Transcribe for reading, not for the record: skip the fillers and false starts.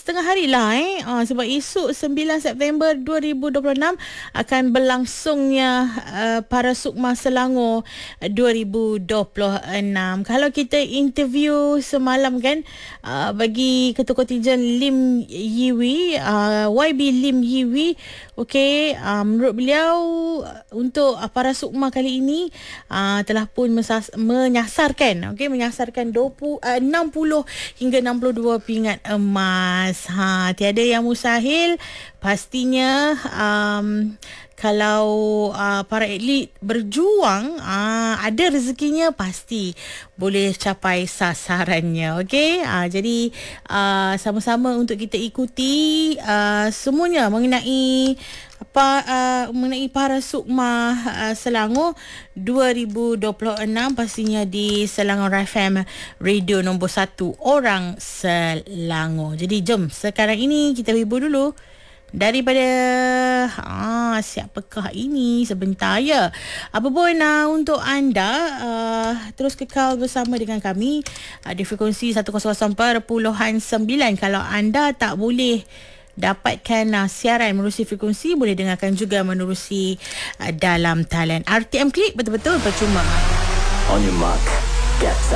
setengah hari lah sebab esok 9 September 2026 akan berlangsungnya Para Sukma Selangor 2026. Kalau kita interview semalam kan, bagi Ketua Kontijen Lim Yiwi, YB Lim Yiwi, okey, menurut beliau untuk Para Sukma kali ini telah pun menyasarkan 60 hingga 62 pingat emas. Tiada yang mustahil pastinya. Kalau para atlet berjuang, ada rezekinya, pasti boleh capai sasarannya. Okey, jadi sama-sama untuk kita ikuti semuanya mengenai mengenai Para Sukma Selangor 2026, pastinya di Selangor FM, radio nombor 1 orang Selangor. Jadi jom sekarang ini kita hibur dulu daripada siapakah ini, sebentar ya. Apa pun untuk anda terus kekal bersama dengan kami di frekuensi 104.9. Kalau anda tak boleh dapatkan siaran menerusi frekuensi, boleh dengarkan juga menerusi dalam talian RTM Klik. Betul-betul percuma. On your mark, get set.